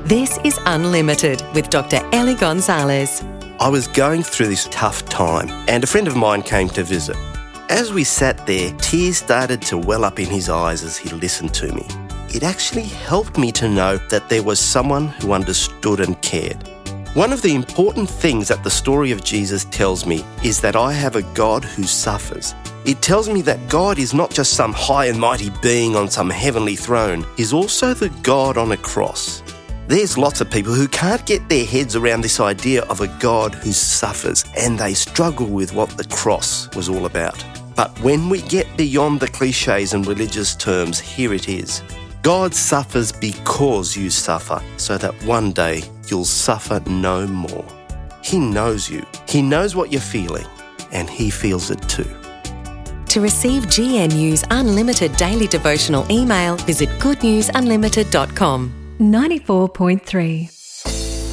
This is Unlimited with Dr. Ellie Gonzalez. I was going through this tough time and a friend of mine came to visit. As we sat there, tears started to well up in his eyes as he listened to me. It actually helped me to know that there was someone who understood and cared. One of the important things that the story of Jesus tells me is that I have a God who suffers. It tells me that God is not just some high and mighty being on some heavenly throne. He's also the God on a cross. There's lots of people who can't get their heads around this idea of a God who suffers, and they struggle with what the cross was all about. But when we get beyond the cliches and religious terms, here it is. God suffers because you suffer, so that one day you'll suffer no more. He knows you. He knows what you're feeling, and He feels it too. To receive GNU's Unlimited Daily Devotional email, visit goodnewsunlimited.com. 94.3